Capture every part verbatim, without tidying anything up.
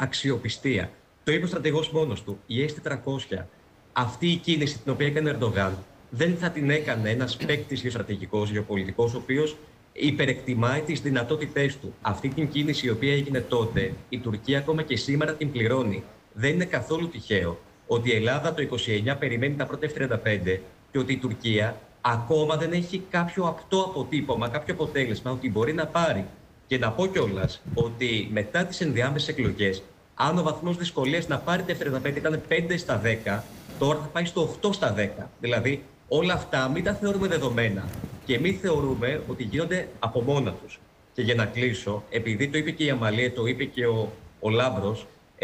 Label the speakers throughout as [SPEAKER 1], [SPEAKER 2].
[SPEAKER 1] αξιοπιστία. Το είπε ο στρατηγός μόνος του. Η ες τετρακόσια, αυτή η κίνηση την οποία έκανε ο Ερντογάν, δεν θα την έκανε ένας παίκτης γεωστρατηγικός, γεωπολιτικός, ο οποίος υπερεκτιμάει τις δυνατότητές του. Αυτή την κίνηση η οποία έγινε τότε, η Τουρκία ακόμα και σήμερα την πληρώνει. Δεν είναι καθόλου τυχαίο ότι η Ελλάδα το είκοσι εννιά περιμένει τα πρώτα εφ τριάντα πέντε και ότι η Τουρκία ακόμα δεν έχει κάποιο απτό αποτύπωμα, κάποιο αποτέλεσμα ότι μπορεί να πάρει. Και να πω κιόλας ότι μετά τις ενδιάμεσες εκλογές, αν ο βαθμός δυσκολίας να πάρει τα εφ τριάντα πέντε ήταν πέντε στα δέκα, τώρα θα πάει στο οκτώ στα δέκα. Δηλαδή, όλα αυτά μην τα θεωρούμε δεδομένα και μην θεωρούμε ότι γίνονται από μόνα τους. Και για να κλείσω, επειδή το είπε και η Αμαλία, το είπε και ο, ο Λάμπρος, ε,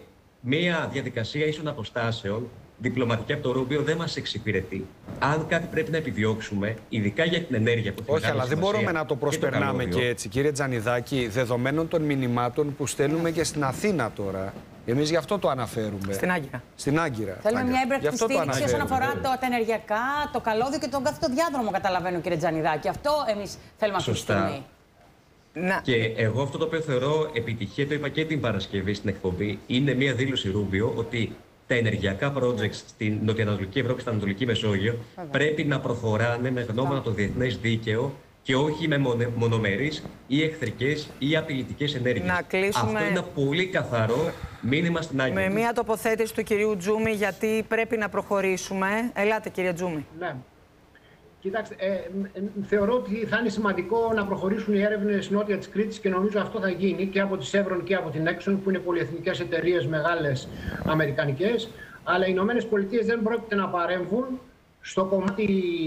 [SPEAKER 1] μία διαδικασία ίσων αποστάσεων διπλωματική από το Ρούμπιο δεν μας εξυπηρετεί. Αν κάτι πρέπει να επιδιώξουμε, ειδικά για την ενέργεια που
[SPEAKER 2] όχι, αλλά δεν μπορούμε να το προσπερνάμε και, και έτσι, κύριε Τζανιδάκη, δεδομένων των μηνυμάτων που στέλνουμε και στην Αθήνα τώρα. Εμείς γι' αυτό το αναφέρουμε.
[SPEAKER 3] Στην Άγκυρα.
[SPEAKER 2] Στην Άγκυρα.
[SPEAKER 4] Θέλουμε μια έμπρακτη στήριξη όσον αφορά το, τα ενεργειακά, το καλώδιο και τον κάθετο διάδρομο, καταλαβαίνω, κύριε Τζανιδάκη. Αυτό εμείς θέλουμε αυτή τη στιγμή.
[SPEAKER 1] Να. Και εγώ αυτό το οποίο θεωρώ επιτυχία, το είπα και την Παρασκευή στην εκπομπή, είναι μια δήλωση Ρούμπιο ότι τα ενεργειακά projects στην Νοτιοανατολική Ευρώπη, στην Ανατολική Μεσόγειο, Βέβαια. πρέπει να προχωράνε με γνώμονα το διεθνές δίκαιο και όχι με μονομερείς ή εχθρικές ή απειλητικές ενέργειες.
[SPEAKER 3] Κλείσουμε...
[SPEAKER 1] Αυτό είναι ένα πολύ καθαρό μήνυμα στην Άγκυρα.
[SPEAKER 3] Με μια τοποθέτηση του κυρίου Τζούμη, γιατί πρέπει να προχωρήσουμε. Ελάτε, κύριε Τζούμη.
[SPEAKER 5] Ναι. Κοιτάξτε, ε, ε, θεωρώ ότι θα είναι σημαντικό να προχωρήσουν οι έρευνες νότια της Κρήτης και νομίζω αυτό θα γίνει και από τη Chevron και από την Exxon, που είναι πολυεθνικές εταιρείες μεγάλες αμερικανικές. Αλλά οι Ηνωμένες Πολιτείες δεν πρόκειται να παρέμβουν στο κομμάτι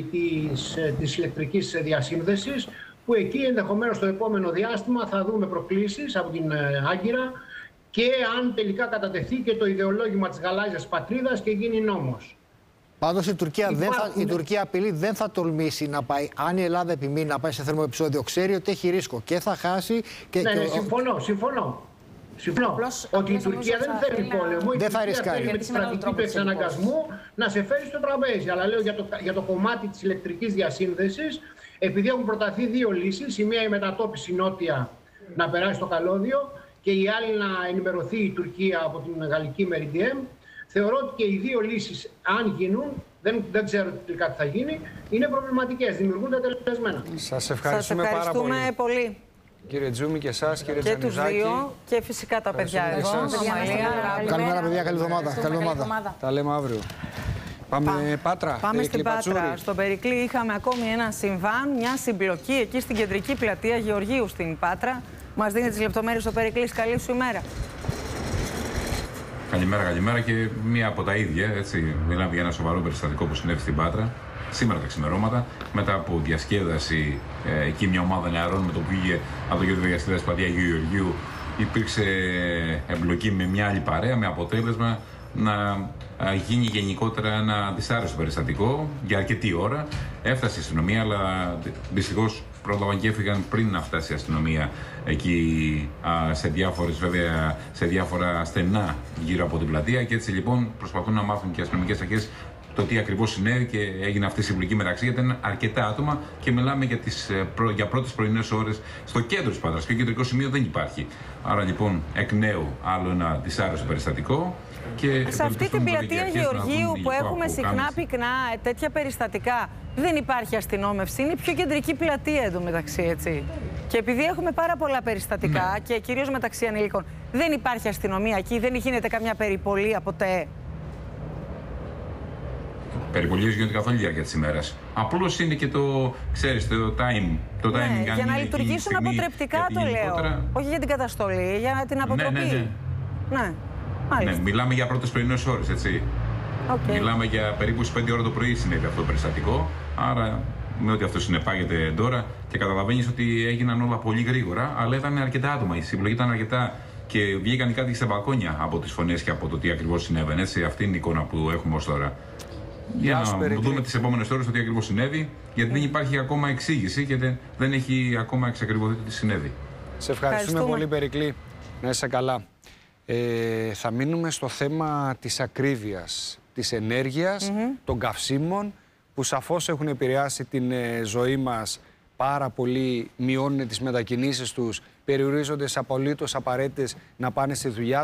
[SPEAKER 5] της, της ηλεκτρικής διασύνδεσης, που εκεί ενδεχομένως στο επόμενο διάστημα θα δούμε προκλήσεις από την Άγκυρα και αν τελικά κατατεθεί και το ιδεολόγημα της γαλάζιας πατρίδας και γίνει νόμος.
[SPEAKER 6] Πάντως η Τουρκία, δεν θα, η Τουρκία απειλεί, δεν θα τολμήσει να πάει. Αν η Ελλάδα επιμείνει να πάει σε θερμό επεισόδιο, ξέρει ότι έχει ρίσκο και θα χάσει. Και,
[SPEAKER 5] ναι,
[SPEAKER 6] και...
[SPEAKER 5] ναι, συμφωνώ, συμφωνώ. Συμφωνώ
[SPEAKER 4] Απλώς,
[SPEAKER 5] ότι η Τουρκία δεν θέλει πόλεμο.
[SPEAKER 6] Δεν θα ρισκάρει.
[SPEAKER 5] Με τη στρατηγική του εξαναγκασμού να σε φέρει στο τραπέζι. Αλλά λέω για το, για το κομμάτι της ηλεκτρικής διασύνδεσης, επειδή έχουν προταθεί δύο λύσεις, η μία η μετατόπιση νότια να περάσει στο καλώδιο και η άλλη να ενημερωθεί η Τουρκία από την γαλλική Meridiam. Θεωρώ ότι και οι δύο λύσεις, αν γίνουν, δεν, δεν ξέρω τελικά τι θα γίνει, είναι προβληματικές, δημιουργούνται τελεσμένα.
[SPEAKER 2] Σας ευχαριστούμε,
[SPEAKER 3] Σας ευχαριστούμε
[SPEAKER 2] πάρα πολύ.
[SPEAKER 3] πολύ.
[SPEAKER 2] Κύριε Τζούμη και εσάς, κύριε
[SPEAKER 3] και
[SPEAKER 2] Τζανιδάκη.
[SPEAKER 3] Και τους δύο και φυσικά τα παιδιά εδώ.
[SPEAKER 6] Καλημέρα, παιδιά, καλή εβδομάδα. Καλή εβδομάδα.
[SPEAKER 2] Τα λέμε αύριο. Πάμε Πά. Πάτρα.
[SPEAKER 3] Πάμε στην Πάτρα. Στον Περικλή είχαμε ακόμη ένα συμβάν, μια συμπλοκή εκεί στην κεντρική πλατεία Γεωργίου στην Πάτρα. Μας δίνει τις λεπτομέρειες στο Περικλή. Καλή σου ημέρα.
[SPEAKER 7] Καλημέρα, καλημέρα και μία από τα ίδια. Έτσι, μιλάμε για ένα σοβαρό περιστατικό που συνέβη στην Πάτρα σήμερα τα ξημερώματα. Μετά από διασκέδαση, ε, εκεί μια ομάδα νεαρών με το που πήγε από το κέντρο διασκέδαση πλατεία Αγίου Γεωργίου, υπήρξε εμπλοκή με μια άλλη παρέα, με αποτέλεσμα να γίνει γενικότερα ένα δυσάρεστο περιστατικό για αρκετή ώρα. Έφτασε η αστυνομία, αλλά δυστυχώς πρόλαβαν και έφυγαν πριν να φτάσει η αστυνομία εκεί σε, διάφορες, βέβαια, σε διάφορα στενά γύρω από την πλατεία. Και έτσι λοιπόν προσπαθούν να μάθουν και οι αστυνομικές αρχές το τι ακριβώς συνέβη και έγινε αυτή η συμπλοκή μεταξύ, γιατί ήταν αρκετά άτομα και μιλάμε για, τις, για πρώτες πρωινές ώρες στο κέντρο της Πάτρας και ο κεντρικό σημείο δεν υπάρχει. Άρα λοιπόν εκ νέου άλλο ένα δυσάρεστο περιστατικό. Και
[SPEAKER 3] σε αυτή την πλατεία Γεωργίου που έχουμε συχνά πυκνά τέτοια περιστατικά δεν υπάρχει αστυνόμευση, είναι πιο κεντρική πλατεία εντωμεταξύ, έτσι. Και επειδή έχουμε πάρα πολλά περιστατικά ναι. και κυρίως μεταξύ ανηλίκων, δεν υπάρχει αστυνομία εκεί, δεν γίνεται καμιά περιπολία ποτέ.
[SPEAKER 7] Περιπολίες γίνονται καθ' όλη τη διάρκεια της ημέρας. Απλώς είναι και το, ξέρεις, το time, το
[SPEAKER 3] ναι,
[SPEAKER 7] timing.
[SPEAKER 3] Για να λειτουργήσουν στιγμή, αποτρεπτικά το γενικότερα... λέω. Όχι για την καταστολή, για την αποτροπή.
[SPEAKER 7] Ναι, ναι, ναι.
[SPEAKER 3] ναι.
[SPEAKER 7] ναι μιλάμε για πρώτες πρωινές ώρες, έτσι. Okay. Μιλάμε για περίπου στις πέντε ώρα το πρωί συνέβη αυτό το περιστατικό. Άρα, με ό,τι αυτό συνεπάγεται τώρα και καταλαβαίνεις ότι έγιναν όλα πολύ γρήγορα, αλλά ήταν αρκετά άτομα. Η συμπλοκή ήταν αρκετά και βγήκαν οι κάτοικοι στα μπαλκόνια από τις φωνές και από το τι ακριβώς συνέβαινε. Έτσι, αυτή είναι η εικόνα που έχουμε ως τώρα. Για να δούμε τις επόμενες ώρες το τι ακριβώς συνέβη, γιατί δεν υπάρχει ακόμα εξήγηση και δεν, δεν έχει ακόμα εξακριβωθεί τι συνέβη.
[SPEAKER 2] Σε ευχαριστούμε πολύ, Περικλή. Να είσαι καλά. Ε, θα μείνουμε στο θέμα της ακρίβειας, της ενέργειας, mm-hmm. των καυσίμων, που σαφώς έχουν επηρεάσει την ε, ζωή μας πάρα πολύ, μειώνουν τις μετακινήσεις τους, περιορίζονται σε απολύτως απαραίτητες να πάνε στη δουλειά.